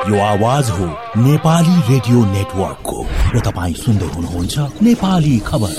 यो आवाज हो नेपाली रेडियो नेटवर्कको र तपाईं सुन्दै हुनुहुन्छ नेपाली खबर।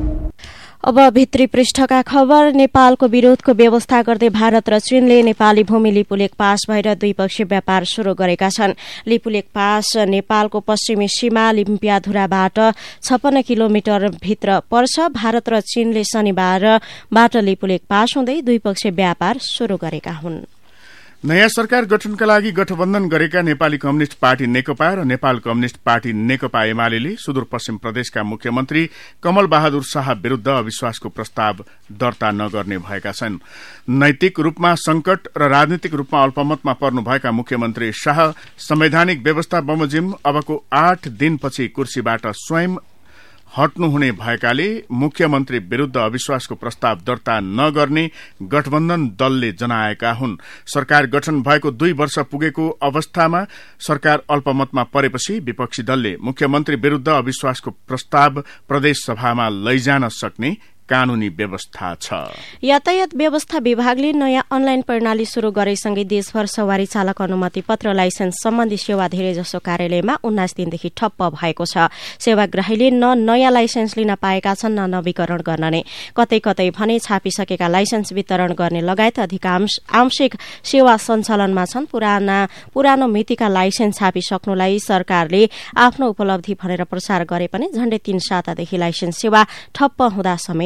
अब भित्री पृष्ठका खबर। नेपालको विरोधको व्यवस्था गर्दै भारत र चीनले नेपाली भूमि लिपुलेक पास भएर द्विपक्षीय व्यापार शुरू गरेका छन्। लिपुलेक पास नेपालको पश्चिमी सीमा लिम्पियाधुराबाट 56 किलोमिटर भित्र पर्छ। भारत र चीनले शनिबारबाट लिपुलेक पास हुँदै द्विपक्षीय व्यापार शुरू गरेका हुन्। नयाँ सरकार गठनका लागि गठबन्धन गरेका नेपाली कम्युनिष्ट पार्टी नेकपा र नेपाल कम्युनिष्ट पार्टी नेकपा एमाले सुदूरपश्चिम प्रदेशका मुख्यमन्त्री कमल बहादुर शाह विरूद्ध अविश्वासको प्रस्ताव दर्ता नगर्ने भएका छन्। नैतिक रूपमा संकट र राजनीतिक रूपमा अल्पमतमा पर्नुभएका मुख्यमन्त्री शाह संवैधानिक व्यवस्था बमोजिम अबको 8 दिनपछि कुर्सीबाट स्वयं हट्नुहुने भएकाले मुख्यमन्त्री विरूद्ध अविश्वासको प्रस्ताव दर्ता नगर्ने गठबन्धन दलले जनाएका हुन्। सरकार गठन भएको 2 वर्ष पुगेको अवस्थामा सरकार अल्पमतमा परेपछि विपक्षी दलले मुख्यमन्त्री विरूद्ध अविश्वासको प्रस्ताव प्रदेश सभामा लैजान सक्ने कानूनी व्यवस्था छ। यातायात व्यवस्था विभागले नयाँ अनलाइन प्रणाली शुरू गरेसँगै देशभर सवारी चालक अनुमति पत्र लाइसेन्स सम्बन्धी सेवा धेरैजसो कार्यालयमा 19 दिनदेखि ठप्प भएको छ। सेवाग्राहीले न नयाँ लाइसेन्स लिन पाएका छन् न नवीकरण गर्न नै। कतै कतै भने छापिसकेका लाइसेन्स वितरण गर्ने लगायत अधिकांश आंशिक सेवा सञ्चालनमा छन्। पुरानो मितिका लाइसेन्स छापिसक्नुलाई सरकारले आफ्नो उपलब्धि भनेर प्रचार गरे पनि झण्डै 3 सातादेखि लाइसेन्स सेवा ठप्प हुँदा समेत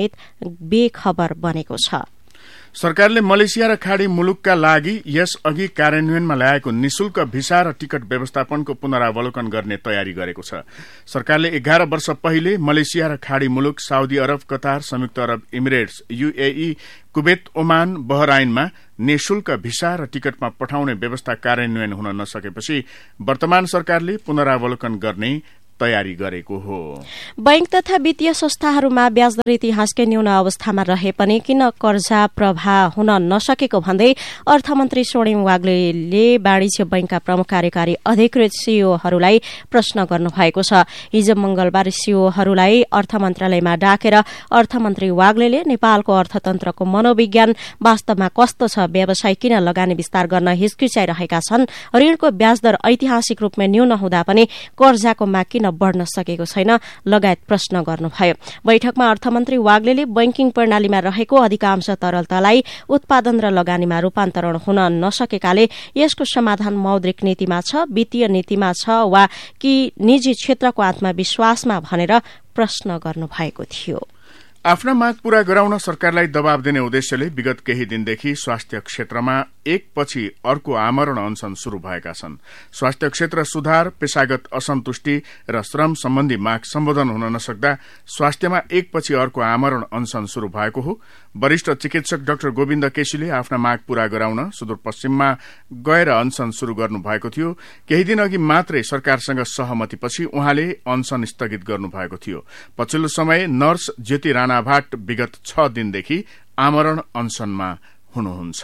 बेखबर बनेको छ। सरकारले मलेसिया र खाड़ी मुलुकका लागि यस अघि कार्यान्वयनमा ल्याएको निशुल्क भिसा र टिकट व्यवस्थापनको पुनरावलोकन गर्ने तयारी गरेको छ। सरकारले 11 वर्ष पहिले मलेसिया र खाड़ी मुलुक साउदी अरब, कतार, संयुक्त अरब इमिरेट्स, UAE, कुवेत, ओमान, बहराइनमा निशुल्क भिसा र टिकटमा पठाउने व्यवस्था कार्यान्वयन हुन नसकेपछि वर्तमान सरकारले पुनरावलोकन गर्ने तयारी गरेको हो। बैंक तथा वित्तीय संस्थाहरूमा ब्याजदर इतिहासकै न्यून अवस्थामा रहे पनि किन कर्जा प्रवाह हुन नसकेको भन्दै अर्थमन्त्री स्वर्णिम वाग्लेले वाणिज्य बैंकका प्रमुख कार्यकारी अधिकृत सीईओहरूलाई प्रश्न गर्नुभएको छ। हिजो मंगलबार सीईओहरूलाई अर्थ मन्त्रालयमा डाकेर अर्थमन्त्री वाग्लेले नेपालको अर्थतन्त्रको मनोविज्ञान वास्तवमा कस्तो छ, व्यवसाय किन लगानी विस्तार गर्न हिचकिचाइरहेका छन्, ऋणको ब्याजदर ऐतिहासिक रूपमा न्यून हुँदा पनि कर्जाको माग किन बढ़न सकेको छैन लगायत प्रश्न गर्नुभयो। बैठकमा अर्थमन्त्री वाग्लेले बैंकिङ प्रणालीमा रहेको अधिकांश तरलतालाई उत्पादन र लगानीमा रूपान्तरण हुन नसकेकाले यसको समाधान मौद्रिक नीतिमा छ, वित्तीय नीतिमा छ वा कि निजी क्षेत्रको आत्मविश्वासमा भनेर प्रश्न गर्नुभएको थियो। आफ्ना माग पूरा गराउन सरकारलाई दबाव दिने उद्देश्यले विगत केही दिनदेखि स्वास्थ्य क्षेत्रमा एकपछि अर्को आमरण अनशन शुरू भएका छन्। स्वास्थ्य क्षेत्र सुधार, पेशागत असन्तुष्टि र श्रम सम्बन्धी माग सम्बोधन हुन नसक्दा स्वास्थ्यमा एकपछि अर्को आमरण अनशन शुरू भएको हो। वरिष्ठ चिकित्सक डाक्टर गोविन्द केसीले आफ्ना माग पूरा गराउन सुदूरपश्चिममा गएर अनशन शुरू गर्नु भएको थियो। केही दिन अघि मात्रै सरकारसँग सहमतिपछि उहाँले अनशन स्थगित गर्नुभएको थियो। पछिल्लो समय नर्स ज्योति राणा भाट विगत 6 दिनदेखि आमरण अनशनमा हुनुहुन्छ।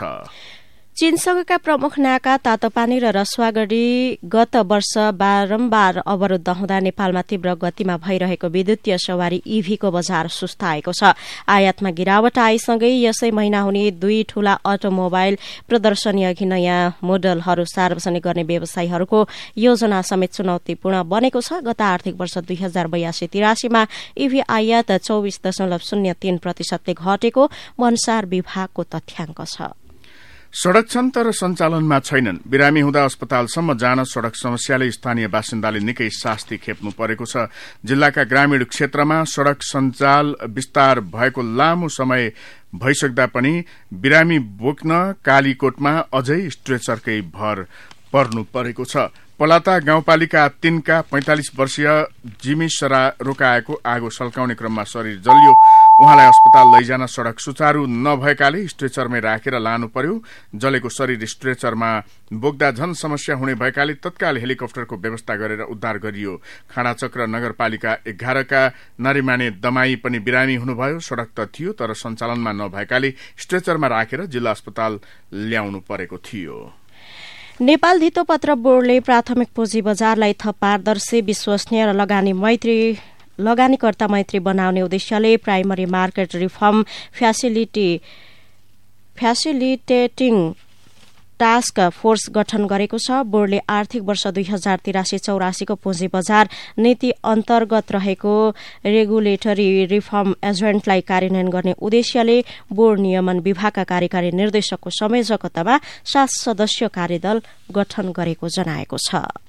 चीनसँगका प्रमुख नाका तातोपानी र रसुवागढ़ी गत वर्ष बारम्बार अवरूद्ध हुँदा नेपालमा तीव्र गतिमा भइरहेको विद्युतीय सवारी ईभीको बजार सुस्ताएको छ। आयातमा गिरावट आएसँगै यसै महिना हुने 2 ठूला अटोमोबाइल प्रदर्शनी अघि नयाँ मोडलहरू सार्वजनिक गर्ने व्यवसायीहरूको योजना समेत चुनौतीपूर्ण बनेको छ। गत आर्थिक वर्ष 2082-83 मा ईभी आयात 24.03% घटेको भन्सार विभागको तथ्याङ्क छ। सड़क छन् तर सञ्चालनमा छैनन्। बिरामी हुँदा अस्पतालसम्म जान सड़क समस्याले स्थानीय बासिन्दाले निकै शास्ति खेप्नु परेको छ। जिल्लाका ग्रामीण क्षेत्रमा सड़क सञ्जाल विस्तार भएको लामो समय भइसक्दा पनि बिरामी बोक्न कालीकोटमा अझै स्ट्रेचरकै भर पर्नु परेको छ। पलाता गाउँपालिका 3 का 45 वर्षीय जिमी सरा रोकाएको आगो सल्काउने क्रममा शरीर जलियो। उहाँलाई अस्पताल लैजान सड़क सुचारू नभएकाले स्ट्रेचरमै राखेर लानु पर्यो। जलेको शरीर स्ट्रेचरमा बोक्दा झन समस्या हुने भएकाले तत्काल हेलिकप्टरको व्यवस्था गरेर उद्धार गरियो। खाडाचक्र नगरपालिका 11 का नारीमाने दमाई पनि बिरामी हुनुभयो। सड़क त थियो तर सञ्चालनमा नभएकाले स्ट्रेचरमा राखेर जिल्ला अस्पताल ल्याउनु परेको थियो। नेपाल धितोपत्र बोर्डले प्राथमिक पुँजी बजारलाई थप पारदर्शी, विश्वसनीय र लगानीकर्ता मैत्री बनाउने उद्देश्यले primary market reform फ्यासिलिटेटिङ task force गठन गरेको छ। बोर्डले आर्थिक वर्ष 2083-84 को पुँजी बजार नीति अन्तर्गत रहेको रेगुलेटरी रिफर्म एजेन्टलाई कार्यान्वयन गर्ने उद्देश्यले बोर्ड नियमन विभागका कार्यकारी निर्देशकको संयोजकतामा 7 सदस्यीय कार्यदल गठन गरेको जनाएको छ।